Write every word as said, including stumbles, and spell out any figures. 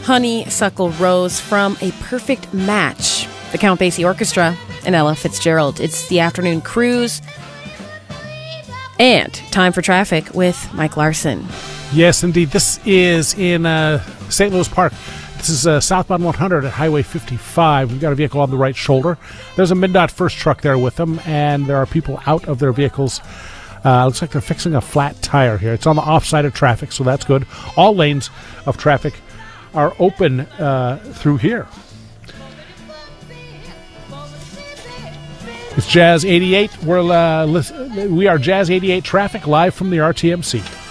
Honeysuckle Rose from A Perfect Match, the Count Basie Orchestra and Ella Fitzgerald. It's the afternoon cruise and time for traffic with Mike Larson. Yes, indeed. This is in uh, Saint Louis Park. This is uh, southbound one hundred at Highway fifty-five. We've got a vehicle on the right shoulder. There's a MnDOT first truck there with them, and there are people out of their vehicles. Uh, looks like they're fixing a flat tire here. It's on the off side of traffic, so that's good. All lanes of traffic are open uh, through here. It's Jazz eighty-eight. We're uh, listen, we are Jazz eighty-eight traffic live from the R T M C.